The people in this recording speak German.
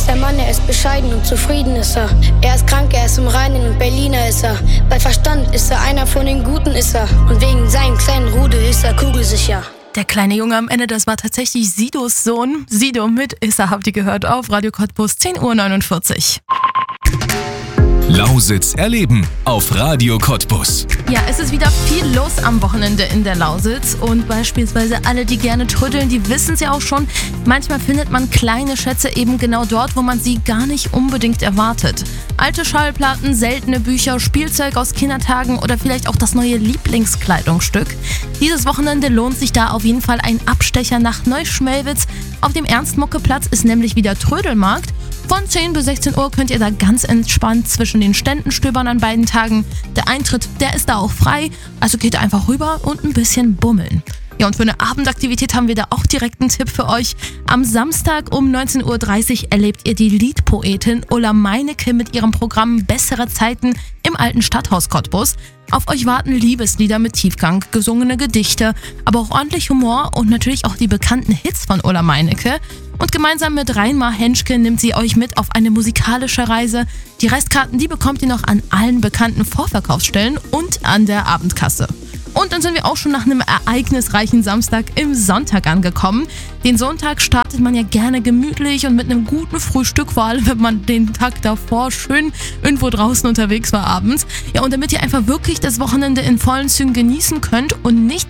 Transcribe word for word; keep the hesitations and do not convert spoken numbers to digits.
ist der Mann, er ist bescheiden und zufrieden ist er. Er ist krank, er ist im Reinen und Berliner ist er. Bei Verstand ist er einer von den Guten ist er. Und wegen seinem kleinen Rudel ist er kugelsicher. Der kleine Junge am Ende, das war tatsächlich Sidos Sohn. Sido mit Issa habt ihr gehört auf Radio Cottbus, zehn Uhr neunundvierzig. Lausitz erleben auf Radio Cottbus. Ja, es ist wieder viel los am Wochenende in der Lausitz und beispielsweise alle, die gerne trödeln, die wissen es ja auch schon. Manchmal findet man kleine Schätze eben genau dort, wo man sie gar nicht unbedingt erwartet. Alte Schallplatten, seltene Bücher, Spielzeug aus Kindertagen oder vielleicht auch das neue Lieblingskleidungsstück. Dieses Wochenende lohnt sich da auf jeden Fall ein Abstecher nach Neuschmelwitz. Auf dem Ernst-Mucke-Platz ist nämlich wieder Trödelmarkt. Von zehn bis sechzehn Uhr könnt ihr da ganz entspannt zwischen den Ständen stöbern an beiden Tagen. Der Eintritt, der ist da auch frei, also geht einfach rüber und ein bisschen bummeln. Ja, und für eine Abendaktivität haben wir da auch direkt einen Tipp für euch. Am Samstag um neunzehn Uhr dreißig erlebt ihr die Liedpoetin Ulla Meinecke mit ihrem Programm Bessere Zeiten im alten Stadthaus Cottbus. Auf euch warten Liebeslieder mit Tiefgang, gesungene Gedichte, aber auch ordentlich Humor und natürlich auch die bekannten Hits von Ulla Meinecke. Und gemeinsam mit Reinmar Henschke nimmt sie euch mit auf eine musikalische Reise. Die Restkarten, die bekommt ihr noch an allen bekannten Vorverkaufsstellen und an der Abendkasse. Und dann sind wir auch schon nach einem ereignisreichen Samstag im Sonntag angekommen. Den Sonntag startet man ja gerne gemütlich und mit einem guten Frühstück, vor allem wenn man den Tag davor schön irgendwo draußen unterwegs war abends. Ja, und damit ihr einfach wirklich das Wochenende in vollen Zügen genießen könnt und nicht